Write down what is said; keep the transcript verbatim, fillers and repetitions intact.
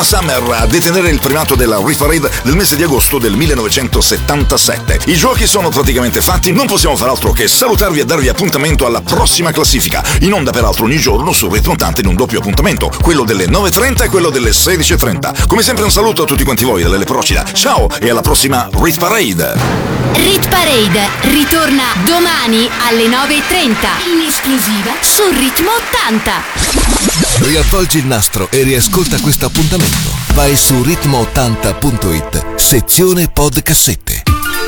Summer a detenere il primato della Rit Parade del mese di agosto del millenovecentosettantasette. I giochi sono praticamente fatti, non possiamo far altro che salutarvi e darvi appuntamento alla prossima classifica, in onda peraltro ogni giorno su Ritmo ottanta in un doppio appuntamento, quello delle nove e trenta e quello delle sedici e trenta. Come sempre un saluto a tutti quanti voi da Lele Procida, ciao e alla prossima Rit Parade. Rit Parade ritorna domani alle nove e trenta in esclusiva su Ritmo ottanta. Riavvolgi il nastro e riascolta questo appuntamento. Vai su ritmo ottanta punto it, sezione podcassette.